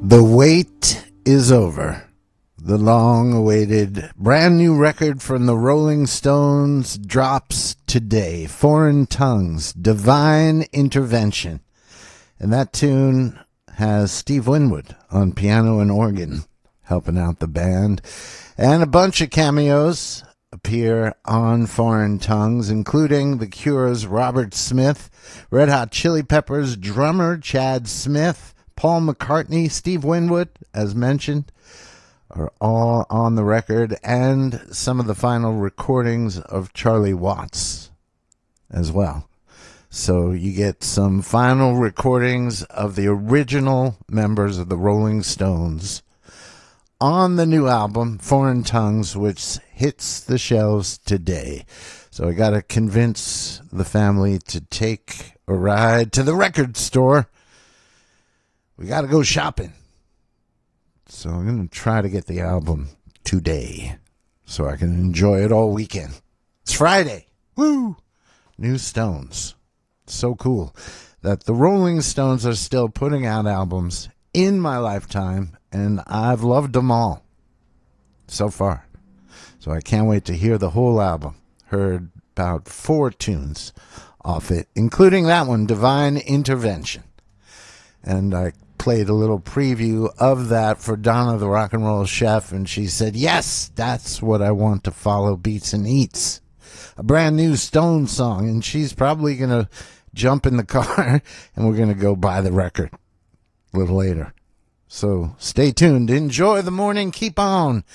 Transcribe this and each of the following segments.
The wait is over. The long-awaited brand new record from the Rolling Stones drops today. Foreign Tongues, Divine Intervention. And that tune has Steve Winwood on piano and organ helping out the band. And a bunch of cameos appear on Foreign Tongues, including The Cure's Robert Smith, Red Hot Chili Peppers drummer Chad Smith, Paul McCartney, Steve Winwood, as mentioned, are all on the record, and some of the final recordings of Charlie Watts as well. So you get some final recordings of the original members of the Rolling Stones on the new album, Foreign Tongues, which hits the shelves today. So I got to convince the family to take a ride to the record store. We got to go shopping. So I'm going to try to get the album today so I can enjoy it all weekend. It's Friday. Woo! New Stones. So cool that the Rolling Stones are still putting out albums in my lifetime, and I've loved them all so far. So I can't wait to hear the whole album. Heard about 4 tunes off it, including that one, Divine Intervention. And I played a little preview of that for Donna, the rock and roll chef, and she said, yes, that's what I want to follow Beats and Eats. A brand new Stone song, and she's probably going to jump in the car, and we're going to go buy the record a little later. So stay tuned. Enjoy the morning. Keep on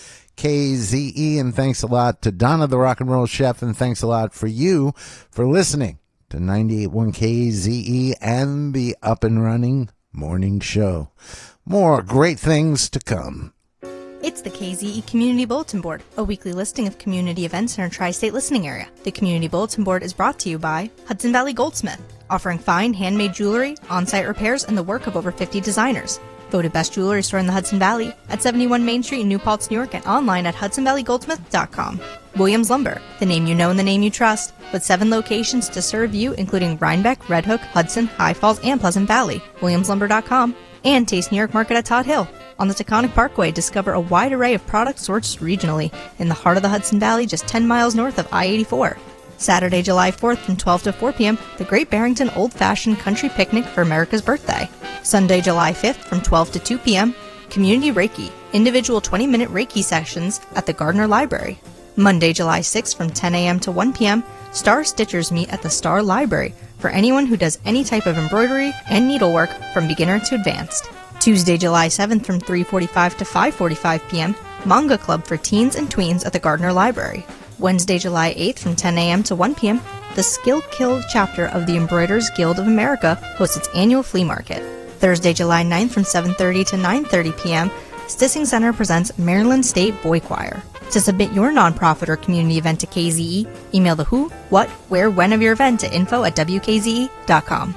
KZE, and thanks a lot to Donna, the rock and roll chef, and thanks a lot for you for listening to 98.1 KZE and the Up and Running Morning Show. More great things to come. It's the KZE Community Bulletin Board, a weekly listing of community events in our tri-state listening area. The Community Bulletin Board is brought to you by Hudson Valley Goldsmith, offering fine handmade jewelry, on-site repairs, and the work of over 50 designers. Voted best jewelry store in the Hudson Valley at 71 Main Street in New Paltz, New York, and online at hudsonvalleygoldsmith.com. Williams Lumber, the name you know and the name you trust, with 7 locations to serve you, including Rhinebeck, Red Hook, Hudson, High Falls, and Pleasant Valley. WilliamsLumber.com. And Taste New York Market at Todd Hill. On the Taconic Parkway, discover a wide array of products sourced regionally in the heart of the Hudson Valley, just 10 miles north of I-84. Saturday, July 4th from 12 to 4 p.m., the Great Barrington Old-Fashioned Country Picnic for America's Birthday. Sunday, July 5th from 12 to 2 p.m., Community Reiki, individual 20-minute Reiki sessions at the Gardner Library. Monday, July 6th from 10 a.m. to 1 p.m., Star Stitchers meet at the Star Library for anyone who does any type of embroidery and needlework from beginner to advanced. Tuesday, July 7th from 3:45 to 5:45 p.m., Manga Club for teens and tweens at the Gardner Library. Wednesday, July 8th from 10 a.m. to 1 p.m., the Skill Kill chapter of the Embroiders Guild of America hosts its annual flea market. Thursday, July 9th from 7:30 to 9:30 p.m., Stissing Center presents Maryland State Boy Choir. To submit your nonprofit or community event to KZE, email the who, what, where, when of your event to info@wkze.com.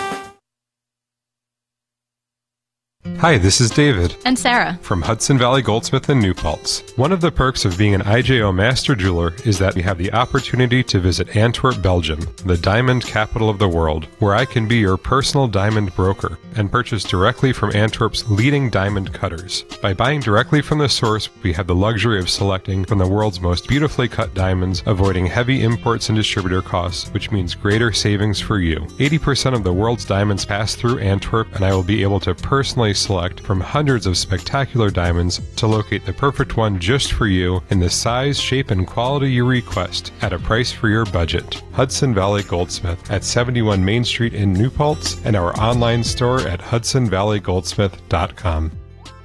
Hi, this is David. And Sarah. From Hudson Valley Goldsmith in New Paltz. One of the perks of being an IJO Master Jeweler is that we have the opportunity to visit Antwerp, Belgium, the diamond capital of the world, where I can be your personal diamond broker and purchase directly from Antwerp's leading diamond cutters. By buying directly from the source, we have the luxury of selecting from the world's most beautifully cut diamonds, avoiding heavy imports and distributor costs, which means greater savings for you. 80% of the world's diamonds pass through Antwerp, and I will be able to personally select from hundreds of spectacular diamonds to locate the perfect one just for you in the size, shape, and quality you request at a price for your budget. Hudson Valley Goldsmith at 71 Main Street in New Paltz and our online store at hudsonvalleygoldsmith.com.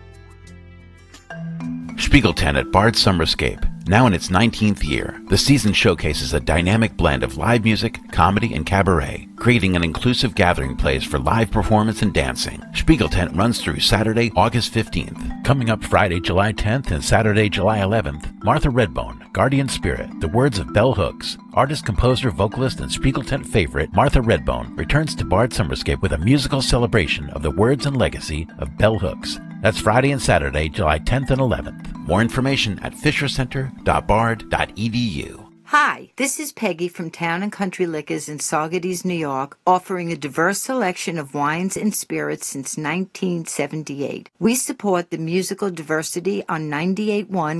Spiegelten at Bard Summerscape. Now in its 19th year, the season showcases a dynamic blend of live music, comedy, and cabaret, creating an inclusive gathering place for live performance and dancing. Spiegeltent runs through Saturday, August 15th. Coming up Friday, July 10th and Saturday, July 11th, Martha Redbone, Guardian Spirit, the words of Bell Hooks. Artist, composer, vocalist, and Spiegeltent favorite Martha Redbone returns to Bard Summerscape with a musical celebration of the words and legacy of Bell Hooks. That's Friday and Saturday, July 10th and 11th. More information at fishercenter.bard.edu. Hi, this is Peggy from Town & Country Liquors in Saugerties, New York, offering a diverse selection of wines and spirits since 1978. We support the musical diversity on 98.1